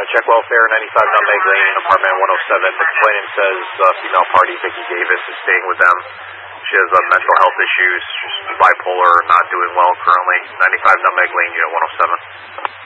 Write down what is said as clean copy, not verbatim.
check welfare, 95 Nutmeg Lane, apartment 107. The complainant says female party, Vicki Davis, is staying with them. She has mental health issues, she's bipolar, not doing well currently. 95 Nutmeg Lane, unit 107.